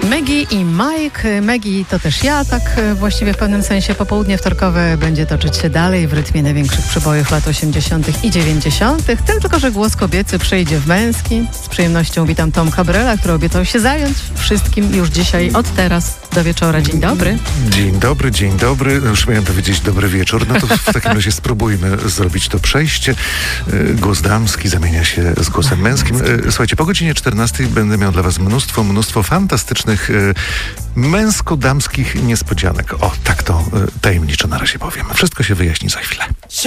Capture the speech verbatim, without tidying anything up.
Maggie i Mike. Maggie to też ja, tak właściwie w pewnym sensie. Popołudnie wtorkowe będzie toczyć się dalej w rytmie największych przebojów lat osiemdziesiątych i dziewięćdziesiątych. Tym tylko, że głos kobiecy przejdzie w męski. Z przyjemnością witam Tomka Brela, który obiecał się zająć wszystkim już dzisiaj, od teraz do wieczora. Dzień dobry. Dzień dobry, dzień dobry. Już miałem powiedzieć dobry wieczór. No to w takim razie spróbujmy zrobić to przejście. Głos damski zamienia się z głosem męskim. Słuchajcie, po godzinie czternastej będę miał dla was mnóstwo, mnóstwo fantastycznych męsko-damskich niespodzianek. O, tak to tajemniczo na razie powiem. Wszystko się wyjaśni za chwilę.